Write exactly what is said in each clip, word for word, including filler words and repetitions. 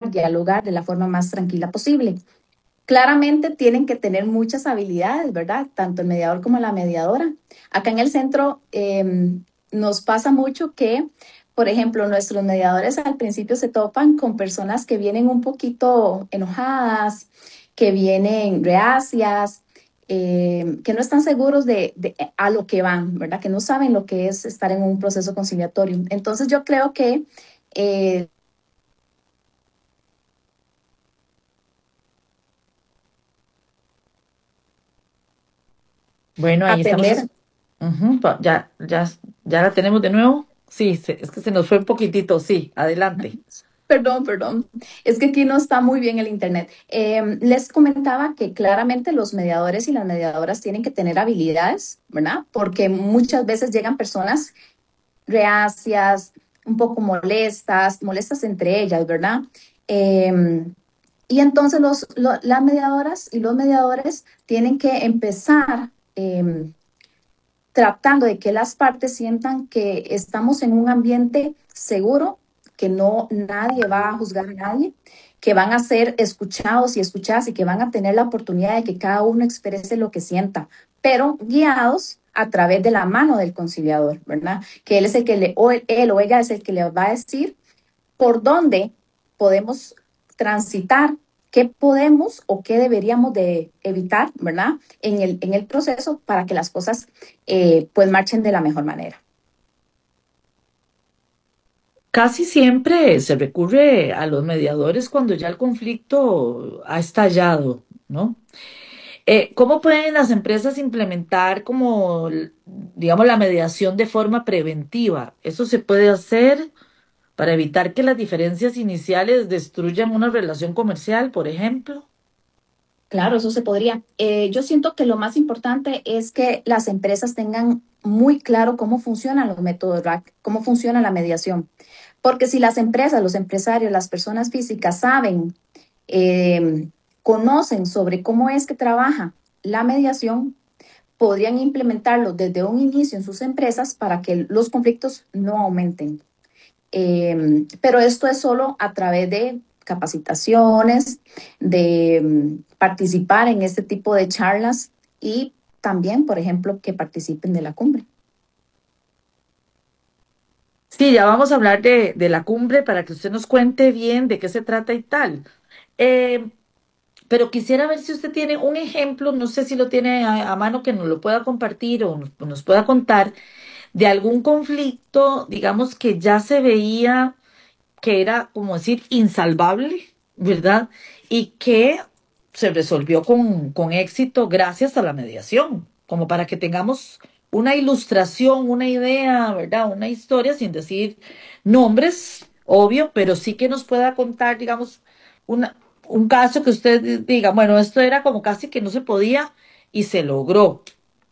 dialogar de la forma más tranquila posible. Claramente tienen que tener muchas habilidades, ¿verdad? Tanto el mediador como la mediadora. Acá en el centro eh, nos pasa mucho que, por ejemplo, nuestros mediadores al principio se topan con personas que vienen un poquito enojadas, que vienen reacias, eh, que no están seguros de, de a lo que van, ¿verdad? Que no saben lo que es estar en un proceso conciliatorio. Entonces yo creo que eh, Bueno, ahí estamos. atender. es- Ujú, pa- ya, ya, ya la tenemos de nuevo. Sí, se- es que se nos fue un poquitito. Sí, adelante. Perdón, perdón. Es que aquí no está muy bien el internet. Eh, les comentaba que claramente los mediadores y las mediadoras tienen que tener habilidades, ¿verdad? Porque muchas veces llegan personas reacias, un poco molestas, molestas entre ellas, ¿verdad? Eh, y entonces los, lo- las mediadoras y los mediadores tienen que empezar eh, tratando de que las partes sientan que estamos en un ambiente seguro, que no nadie va a juzgar a nadie, que van a ser escuchados y escuchadas y que van a tener la oportunidad de que cada uno exprese lo que sienta, pero guiados a través de la mano del conciliador, ¿verdad? Que él es el que le, o él o ella es el que le va a decir por dónde podemos transitar, qué podemos o qué deberíamos de evitar, ¿verdad? En el, en el proceso para que las cosas eh, pues marchen de la mejor manera. Casi siempre se recurre a los mediadores cuando ya el conflicto ha estallado, ¿no? Eh, ¿cómo pueden las empresas implementar como, l- digamos, la mediación de forma preventiva? ¿Eso se puede hacer para evitar que las diferencias iniciales destruyan una relación comercial, por ejemplo? Claro, eso se podría. Eh, yo siento que lo más importante es que las empresas tengan muy claro cómo funcionan los métodos R A C, cómo funciona la mediación. Porque si las empresas, los empresarios, las personas físicas saben, eh, conocen sobre cómo es que trabaja la mediación, podrían implementarlo desde un inicio en sus empresas para que los conflictos no aumenten. Eh, pero esto es solo a través de capacitaciones, de um, participar en este tipo de charlas y también, por ejemplo, que participen de la cumbre. Sí, ya vamos a hablar de, de la cumbre para que usted nos cuente bien de qué se trata y tal. Eh, pero quisiera ver si usted tiene un ejemplo, no sé si lo tiene a, a mano que nos lo pueda compartir o nos, nos pueda contar, de algún conflicto, digamos, que ya se veía que era, como decir, insalvable, ¿verdad? Y que se resolvió con, con éxito gracias a la mediación, como para que tengamos una ilustración, una idea, ¿verdad? Una historia sin decir nombres, obvio, pero sí que nos pueda contar, digamos, una, un caso que usted diga, bueno, esto era como casi que no se podía y se logró.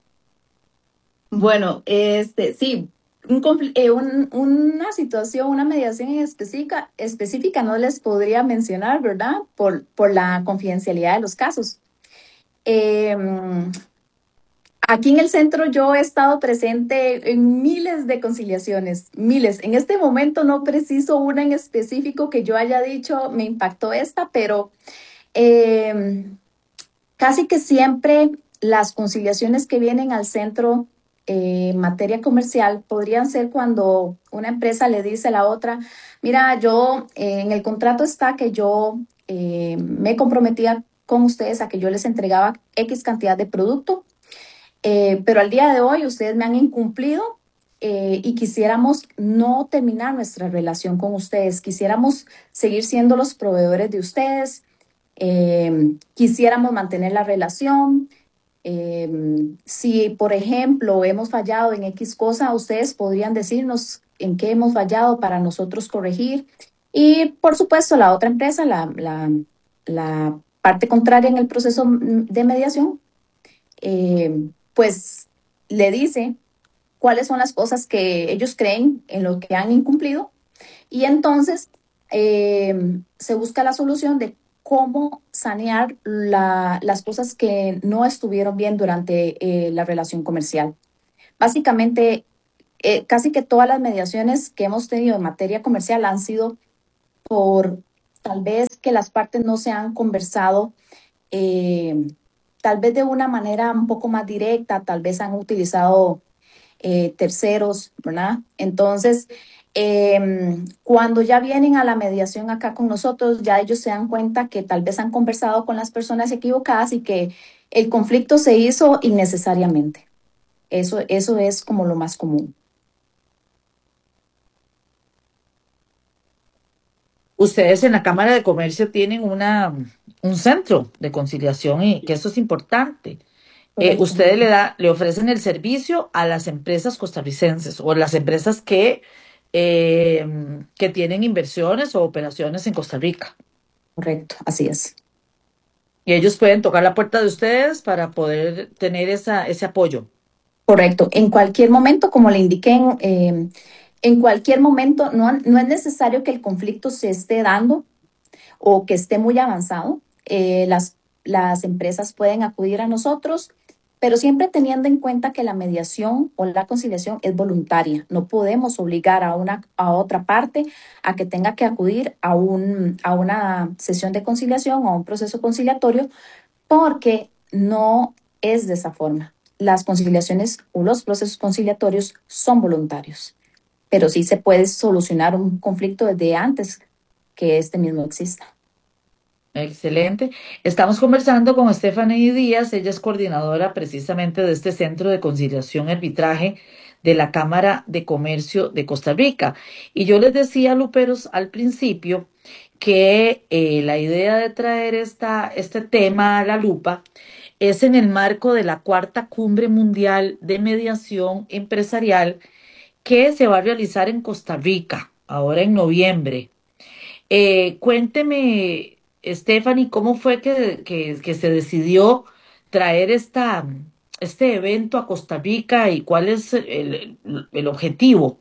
Bueno, este, sí, un confl- eh, un- una situación, una mediación en específica, específica no les podría mencionar, ¿verdad? Por, por la confidencialidad de los casos. Eh, Aquí en el centro yo he estado presente en miles de conciliaciones, miles. En este momento no preciso una en específico que yo haya dicho me impactó esta, pero eh, casi que siempre las conciliaciones que vienen al centro eh, en materia comercial podrían ser cuando una empresa le dice a la otra, mira, yo eh, en el contrato está que yo eh, me comprometía con ustedes a que yo les entregaba X cantidad de producto, eh, pero al día de hoy ustedes me han incumplido eh, y quisiéramos no terminar nuestra relación con ustedes, quisiéramos seguir siendo los proveedores de ustedes, eh, quisiéramos mantener la relación. Eh, si, por ejemplo, hemos fallado en X cosa, ustedes podrían decirnos en qué hemos fallado para nosotros corregir. Y, por supuesto, la otra empresa, la, la, la parte contraria en el proceso de mediación, eh, pues le dice cuáles son las cosas que ellos creen en lo que han incumplido y entonces eh, se busca la solución de cómo sanear la, las cosas que no estuvieron bien durante eh, la relación comercial. Básicamente, eh, casi que todas las mediaciones que hemos tenido en materia comercial han sido por tal vez que las partes no se han conversado eh, tal vez de una manera un poco más directa, tal vez han utilizado eh, terceros, ¿verdad? Entonces, eh, cuando ya vienen a la mediación acá con nosotros, ya ellos se dan cuenta que tal vez han conversado con las personas equivocadas y que el conflicto se hizo innecesariamente. Eso, eso es como lo más común. Ustedes en la Cámara de Comercio tienen una, un centro de conciliación y que eso es importante. Eh, Correcto. ustedes le, da, le ofrecen el servicio a las empresas costarricenses o las empresas que, eh, que tienen inversiones o operaciones en Costa Rica. Correcto, así es. Y ellos pueden tocar la puerta de ustedes para poder tener esa, ese apoyo. Correcto. En cualquier momento, como le indiqué, en, eh, en cualquier momento, no, no es necesario que el conflicto se esté dando o que esté muy avanzado. Eh, las, las empresas pueden acudir a nosotros, pero siempre teniendo en cuenta que la mediación o la conciliación es voluntaria. No podemos obligar a, una, a otra parte a que tenga que acudir a, un, a una sesión de conciliación o a un proceso conciliatorio porque no es de esa forma. Las conciliaciones o los procesos conciliatorios son voluntarios, pero sí se puede solucionar un conflicto desde antes que este mismo exista. Excelente. Estamos conversando con Stephanie Díaz, ella es coordinadora precisamente de este Centro de Conciliación y Arbitraje de la Cámara de Comercio de Costa Rica. Y yo les decía, Luperos, al principio que eh, la idea de traer esta, este tema a la lupa es en el marco de la cuarta Cumbre Mundial de Mediación Empresarial que se va a realizar en Costa Rica, ahora en noviembre. Eh, cuénteme, Stephanie, ¿cómo fue que, que, que se decidió traer esta, este evento a Costa Rica y cuál es el, el objetivo?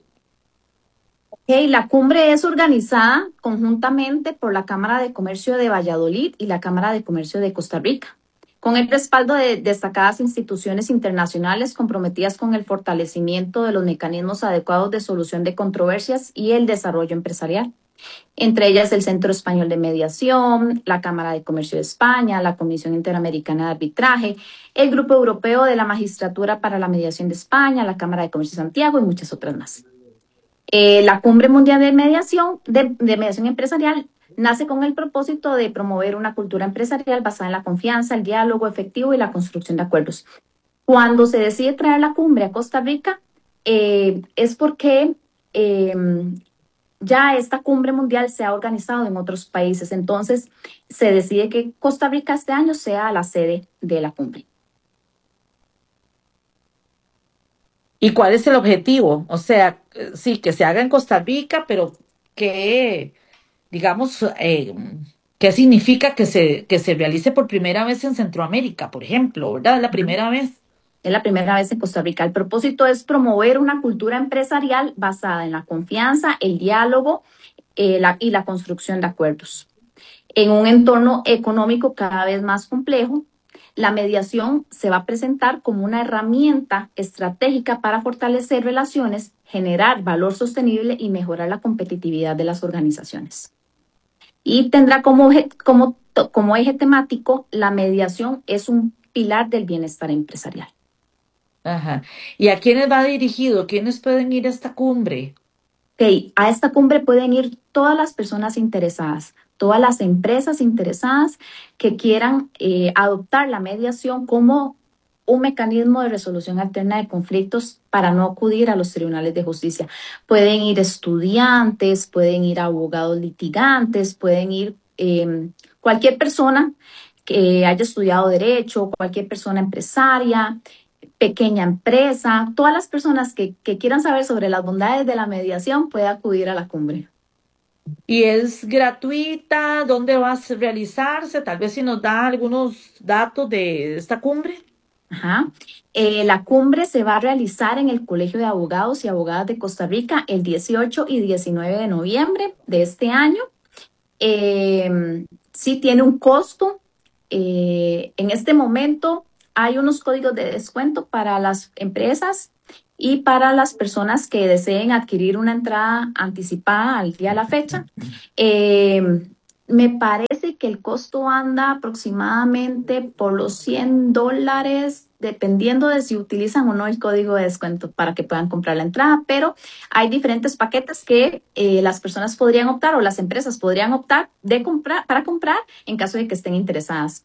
Okay, la cumbre es organizada conjuntamente por la Cámara de Comercio de Valladolid y la Cámara de Comercio de Costa Rica, con el respaldo de destacadas instituciones internacionales comprometidas con el fortalecimiento de los mecanismos adecuados de solución de controversias y el desarrollo empresarial. Entre ellas el Centro Español de Mediación, la Cámara de Comercio de España, la Comisión Interamericana de Arbitraje, el Grupo Europeo de la Magistratura para la Mediación de España, la Cámara de Comercio de Santiago y muchas otras más. Eh, la Cumbre Mundial de Mediación, de, de Mediación Empresarial nace con el propósito de promover una cultura empresarial basada en la confianza, el diálogo efectivo y la construcción de acuerdos. Cuando se decide traer la cumbre a Costa Rica, eh, es porque eh, ya esta cumbre mundial se ha organizado en otros países. Entonces, se decide que Costa Rica este año sea la sede de la cumbre. ¿Y cuál es el objetivo? O sea, eh, sí, que se haga en Costa Rica, pero que, digamos, eh, ¿qué significa que se, que se realice por primera vez en Centroamérica, por ejemplo, ¿verdad? La primera vez. Es la primera vez en Costa Rica. El propósito es promover una cultura empresarial basada en la confianza, el diálogo eh, la, y la construcción de acuerdos. En un entorno económico cada vez más complejo, la mediación se va a presentar como una herramienta estratégica para fortalecer relaciones, generar valor sostenible y mejorar la competitividad de las organizaciones. Y tendrá como, como, como eje temático, la mediación es un pilar del bienestar empresarial. Ajá. ¿Y a quiénes va dirigido? ¿Quiénes pueden ir a esta cumbre? Okay, a esta cumbre pueden ir todas las personas interesadas, todas las empresas interesadas que quieran eh, adoptar la mediación como un mecanismo de resolución alterna de conflictos para no acudir a los tribunales de justicia. Pueden ir estudiantes, pueden ir abogados litigantes, pueden ir eh, cualquier persona que haya estudiado derecho, cualquier persona empresaria, pequeña empresa, todas las personas que, que quieran saber sobre las bondades de la mediación pueden acudir a la cumbre. ¿Y es gratuita? ¿Dónde va a realizarse? Tal vez si nos da algunos datos de esta cumbre. Ajá. Eh, la cumbre se va a realizar en el Colegio de Abogados y Abogadas de Costa Rica el dieciocho y diecinueve de noviembre de este año. Eh, sí tiene un costo. Eh, en este momento hay unos códigos de descuento para las empresas y para las personas que deseen adquirir una entrada anticipada al día de la fecha. Eh, me parece que el costo anda aproximadamente por los cien dólares, dependiendo de si utilizan o no el código de descuento para que puedan comprar la entrada, pero hay diferentes paquetes que eh, las personas podrían optar o las empresas podrían optar de comprar, para comprar en caso de que estén interesadas.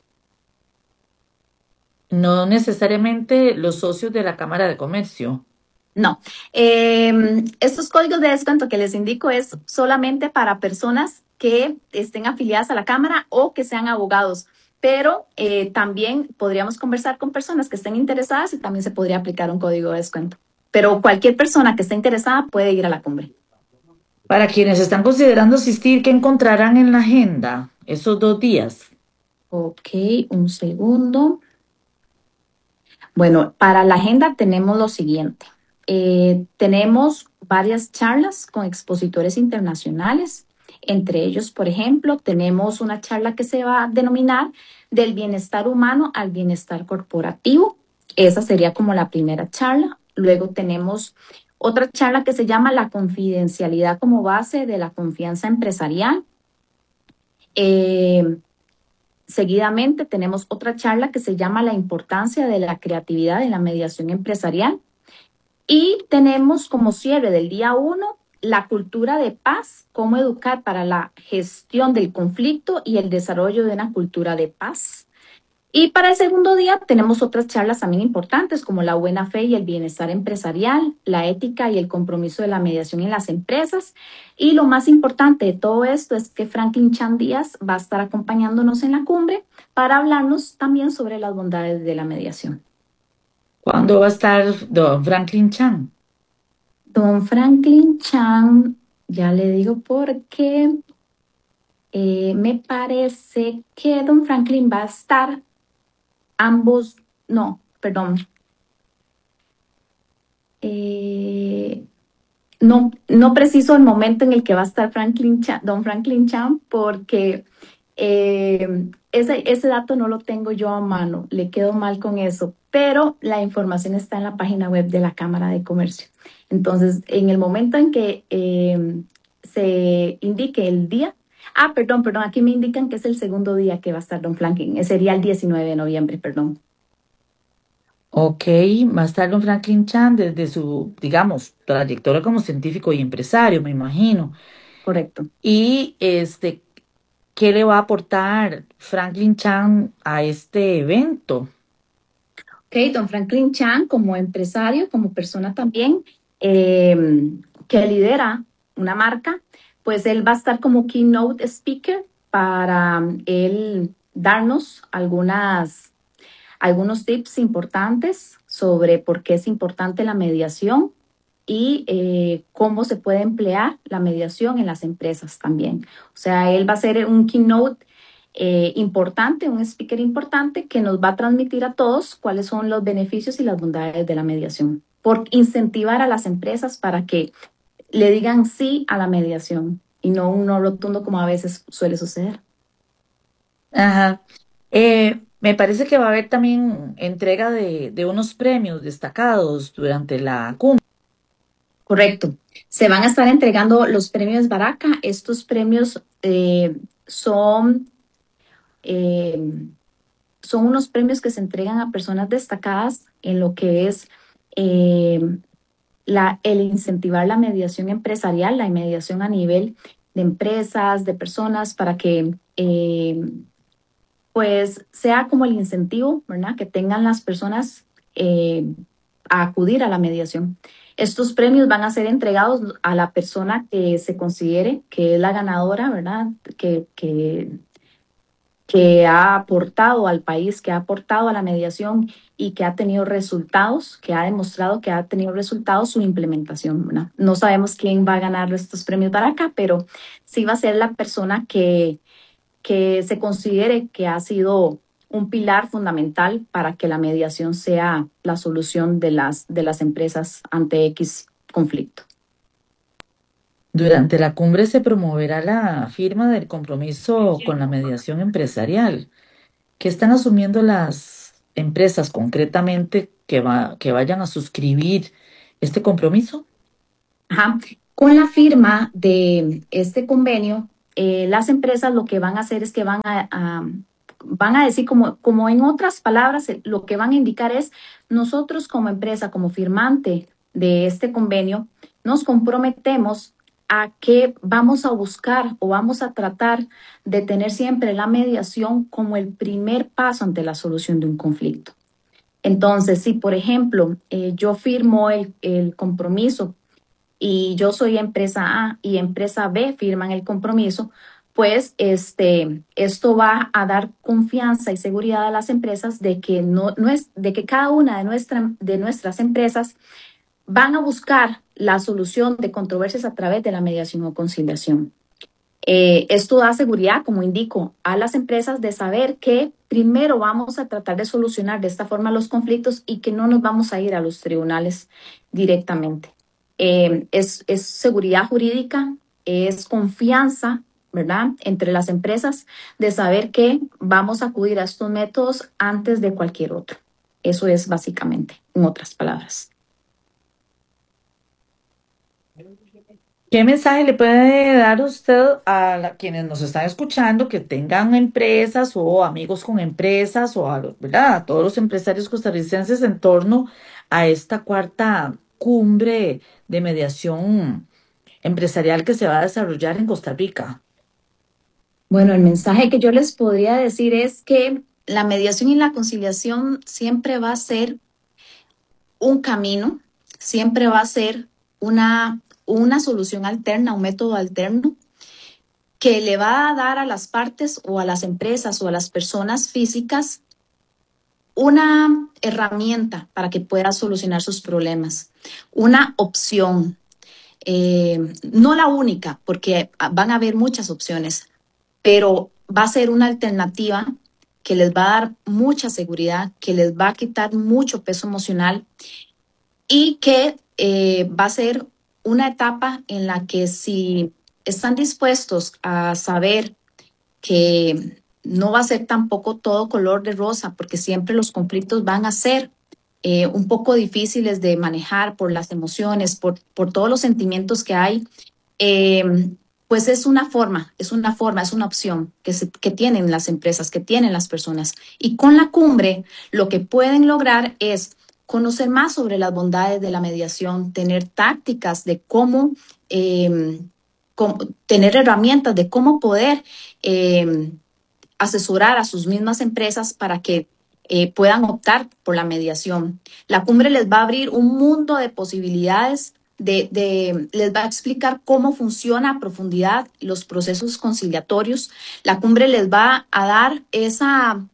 No necesariamente los socios de la Cámara de Comercio. No, eh, estos códigos de descuento que les indico es solamente para personas que estén afiliadas a la Cámara o que sean abogados, pero eh, también podríamos conversar con personas que estén interesadas y también se podría aplicar un código de descuento. Pero cualquier persona que esté interesada puede ir a la cumbre. Para quienes están considerando asistir, ¿qué encontrarán en la agenda esos dos días? Ok, un segundo. Bueno, para la agenda tenemos lo siguiente. Eh, tenemos varias charlas con expositores internacionales. Entre ellos, por ejemplo, tenemos una charla que se va a denominar del bienestar humano al bienestar corporativo. Esa sería como la primera charla. Luego tenemos otra charla que se llama la confidencialidad como base de la confianza empresarial. Eh, Seguidamente tenemos otra charla que se llama la importancia de la creatividad en la mediación empresarial. Y tenemos como cierre del día uno la cultura de paz, cómo educar para la gestión del conflicto y el desarrollo de una cultura de paz. Y para el segundo día tenemos otras charlas también importantes como la buena fe y el bienestar empresarial, la ética y el compromiso de la mediación en las empresas. Y lo más importante de todo esto es que Franklin Chan Díaz va a estar acompañándonos en la cumbre para hablarnos también sobre las bondades de la mediación. ¿Cuándo va a estar don Franklin Chan? Don Franklin Chan, ya le digo por qué, eh, me parece que Don Franklin va a estar ambos, no, perdón, eh, no, no preciso el momento en el que va a estar Franklin Chan, Don Franklin Chan, porque eh, ese, ese dato no lo tengo yo a mano, le quedo mal con eso, pero la información está en la página web de la Cámara de Comercio. Entonces, en el momento en que eh, se indique el día, ah, perdón, perdón, aquí me indican que es el segundo día que va a estar Don Franklin, sería el diecinueve de noviembre, perdón. Ok, va a estar don Franklin Chan desde su, digamos, trayectoria como científico y empresario, me imagino. Correcto. Y este, ¿qué le va a aportar Franklin Chan a este evento? Ok, don Franklin Chan como empresario, como persona también eh, que lidera una marca, pues él va a estar como keynote speaker para um, él darnos algunas, algunos tips importantes sobre por qué es importante la mediación y eh, cómo se puede emplear la mediación en las empresas también. O sea, él va a ser un keynote eh, importante, un speaker importante que nos va a transmitir a todos cuáles son los beneficios y las bondades de la mediación, por incentivar a las empresas para que le digan sí a la mediación y no un no rotundo como a veces suele suceder. Ajá. Eh, me parece que va a haber también entrega de, de unos premios destacados durante la cumbre. Correcto. Se van a estar entregando los premios Baraka. Estos premios eh, son eh, son unos premios que se entregan a personas destacadas en lo que es eh, la, el incentivar la mediación empresarial, la mediación a nivel de empresas, de personas, para que eh, pues sea como el incentivo, ¿verdad? Que tengan las personas eh, a acudir a la mediación. Estos premios van a ser entregados a la persona que se considere que es la ganadora, ¿verdad? Que, que que ha aportado al país, que ha aportado a la mediación y que ha tenido resultados, que ha demostrado que ha tenido resultados su implementación, ¿verdad? No sabemos quién va a ganar estos premios Baraka, pero sí va a ser la persona que, que se considere que ha sido un pilar fundamental para que la mediación sea la solución de las, de las empresas ante X conflicto. Durante la cumbre se promoverá la firma del compromiso con la mediación empresarial. ¿Qué están asumiendo las empresas concretamente que, va, que vayan a suscribir este compromiso? Ajá. Con la firma de este convenio, eh, las empresas lo que van a hacer es que van a, a van a decir, como, como en otras palabras, lo que van a indicar es, nosotros como empresa, como firmante de este convenio, nos comprometemos a que vamos a buscar o vamos a tratar de tener siempre la mediación como el primer paso ante la solución de un conflicto. Entonces, si por ejemplo eh, yo firmo el, el compromiso y yo soy empresa A y empresa B firman el compromiso, pues este, esto va a dar confianza y seguridad a las empresas de que, no, no es, de que cada una de, nuestra, de nuestras empresas van a buscar la solución de controversias a través de la mediación o conciliación. Eh, esto da seguridad, como indico, a las empresas de saber que primero vamos a tratar de solucionar de esta forma los conflictos y que no nos vamos a ir a los tribunales directamente. Eh, es, es seguridad jurídica, es confianza, ¿verdad?, entre las empresas de saber que vamos a acudir a estos métodos antes de cualquier otro. Eso es básicamente, en otras palabras. ¿Qué mensaje le puede dar usted a la- quienes nos están escuchando que tengan empresas o amigos con empresas o a, los- ¿verdad?, a todos los empresarios costarricenses en torno a esta cuarta cumbre de mediación empresarial que se va a desarrollar en Costa Rica? Bueno, el mensaje que yo les podría decir es que la mediación y la conciliación siempre va a ser un camino, siempre va a ser una, una solución alterna, un método alterno que le va a dar a las partes o a las empresas o a las personas físicas una herramienta para que pueda solucionar sus problemas, una opción, eh, no la única, porque van a haber muchas opciones, pero va a ser una alternativa que les va a dar mucha seguridad, que les va a quitar mucho peso emocional y que eh, va a ser una etapa en la que si están dispuestos a saber que no va a ser tampoco todo color de rosa, porque siempre los conflictos van a ser eh, un poco difíciles de manejar por las emociones, por, por todos los sentimientos que hay, eh, pues es una forma, es una forma, es una opción que, se, que tienen las empresas, que tienen las personas. Y con la cumbre, lo que pueden lograr es conocer más sobre las bondades de la mediación, tener tácticas de cómo, eh, cómo tener herramientas de cómo poder eh, asesorar a sus mismas empresas para que eh, puedan optar por la mediación. La cumbre les va a abrir un mundo de posibilidades, de, de, les va a explicar cómo funciona a profundidad los procesos conciliatorios. La cumbre les va a dar esa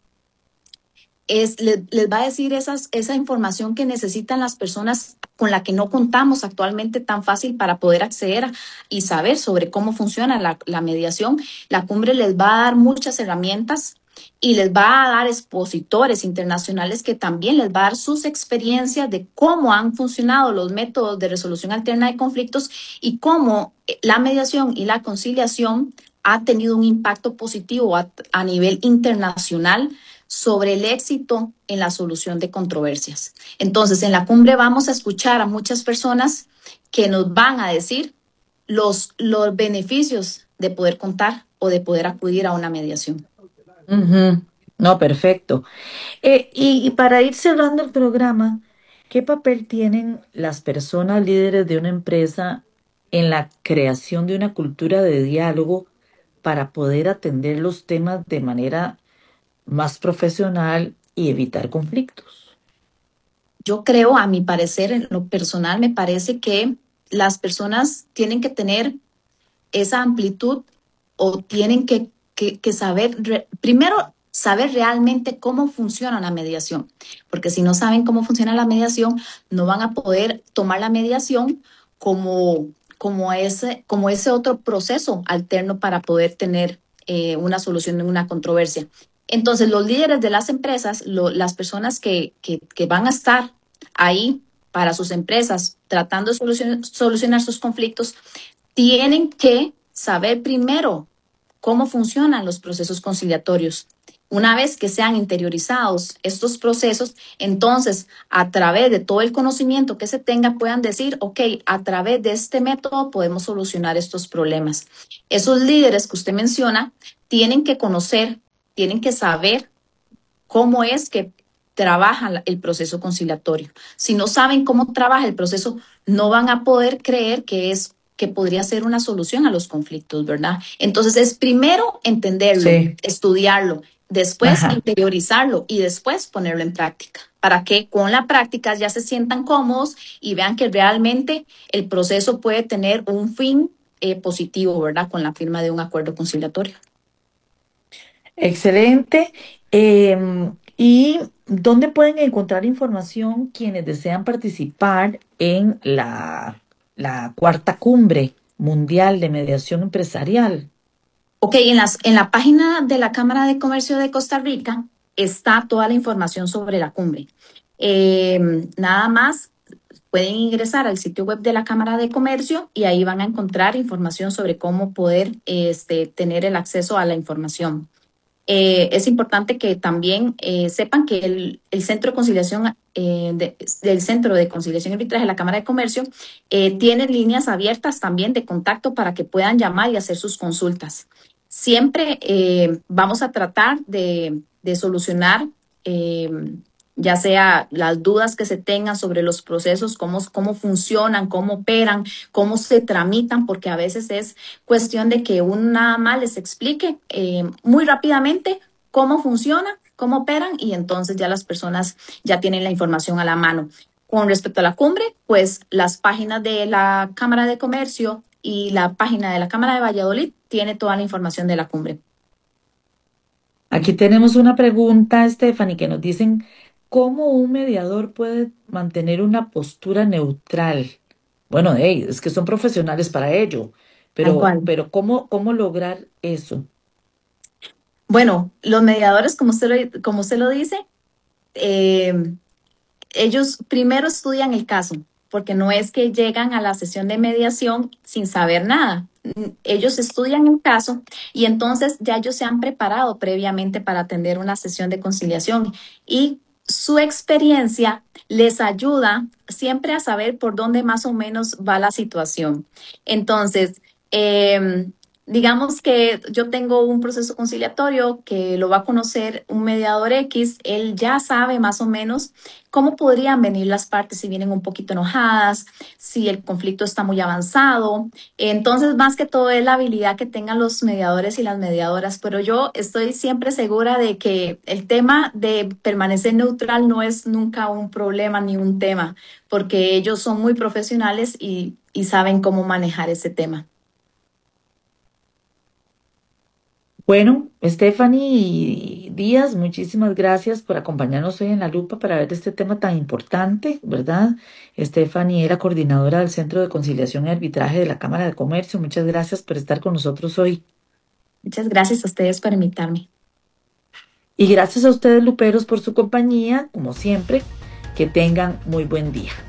es, les, les va a decir esas, esa información que necesitan las personas con la que no contamos actualmente tan fácil para poder acceder a, y saber sobre cómo funciona la, la mediación. La cumbre les va a dar muchas herramientas y les va a dar expositores internacionales que también les va a dar sus experiencias de cómo han funcionado los métodos de resolución alterna de conflictos y cómo la mediación y la conciliación ha tenido un impacto positivo a, a nivel internacional sobre el éxito en la solución de controversias. Entonces, en la cumbre vamos a escuchar a muchas personas que nos van a decir los, los beneficios de poder contar o de poder acudir a una mediación. Ujú. No, perfecto. Eh, y, y para ir cerrando el programa, ¿qué papel tienen las personas líderes de una empresa en la creación de una cultura de diálogo para poder atender los temas de manera más profesional y evitar conflictos? Yo creo, a mi parecer, en lo personal, me parece que las personas tienen que tener esa amplitud o tienen que, que, que saber, re, primero, saber realmente cómo funciona la mediación, porque si no saben cómo funciona la mediación, no van a poder tomar la mediación como, como, ese, como ese otro proceso alterno para poder tener eh, una solución de una controversia. Entonces, los líderes de las empresas, lo, las personas que, que, que van a estar ahí para sus empresas tratando de solucionar, solucionar sus conflictos, tienen que saber primero cómo funcionan los procesos conciliatorios. Una vez que sean interiorizados estos procesos, entonces a través de todo el conocimiento que se tenga puedan decir, ok, a través de este método podemos solucionar estos problemas. Esos líderes que usted menciona tienen que conocer, tienen que saber cómo es que trabaja el proceso conciliatorio. Si no saben cómo trabaja el proceso, no van a poder creer que es que podría ser una solución a los conflictos, ¿verdad? Entonces es primero entenderlo, Sí. estudiarlo, después Ajá. interiorizarlo y después ponerlo en práctica, para que con la práctica ya se sientan cómodos y vean que realmente el proceso puede tener un fin eh, positivo, ¿verdad? Con la firma de un acuerdo conciliatorio. Excelente. Em, ¿y dónde pueden encontrar información quienes desean participar en la, la cuarta cumbre mundial de mediación empresarial? Ok, en, las, en la página de la Cámara de Comercio de Costa Rica está toda la información sobre la cumbre. Eh, nada más pueden ingresar al sitio web de la Cámara de Comercio y ahí van a encontrar información sobre cómo poder este, tener el acceso a la información. Eh, es importante que también eh, sepan que el, el Centro de Conciliación, eh, de, del Centro de Conciliación y Arbitraje de la Cámara de Comercio eh, tiene líneas abiertas también de contacto para que puedan llamar y hacer sus consultas. Siempre eh, vamos a tratar de, de solucionar eh, ya sea las dudas que se tengan sobre los procesos, cómo, cómo funcionan, cómo operan, cómo se tramitan, porque a veces es cuestión de que uno nada más les explique eh, muy rápidamente cómo funciona, cómo operan y entonces ya las personas ya tienen la información a la mano. Con respecto a la cumbre, pues las páginas de la Cámara de Comercio y la página de la Cámara de Valladolid tiene toda la información de la cumbre. Aquí tenemos una pregunta, Stephanie, que nos dicen, ¿cómo un mediador puede mantener una postura neutral? Bueno, hey, es que son profesionales para ello, Tal pero, cual. pero ¿cómo, cómo lograr eso? Bueno, los mediadores, como usted lo, como usted lo dice, eh, ellos primero estudian el caso, porque no es que llegan a la sesión de mediación sin saber nada. Ellos estudian el caso y entonces ya ellos se han preparado previamente para atender una sesión de conciliación y su experiencia les ayuda siempre a saber por dónde más o menos va la situación. Entonces, eh, digamos que yo tengo un proceso conciliatorio que lo va a conocer un mediador X, él ya sabe más o menos cómo podrían venir las partes si vienen un poquito enojadas, si el conflicto está muy avanzado. Entonces, más que todo es la habilidad que tengan los mediadores y las mediadoras, pero yo estoy siempre segura de que el tema de permanecer neutral no es nunca un problema ni un tema, porque ellos son muy profesionales y, y saben cómo manejar ese tema. Bueno, Stephanie Díaz, muchísimas gracias por acompañarnos hoy en La Lupa para ver este tema tan importante, ¿verdad? Stephanie era coordinadora del Centro de Conciliación y Arbitraje de la Cámara de Comercio. Muchas gracias por estar con nosotros hoy. Muchas gracias a ustedes por invitarme. Y gracias a ustedes, Luperos, por su compañía, como siempre. Que tengan muy buen día.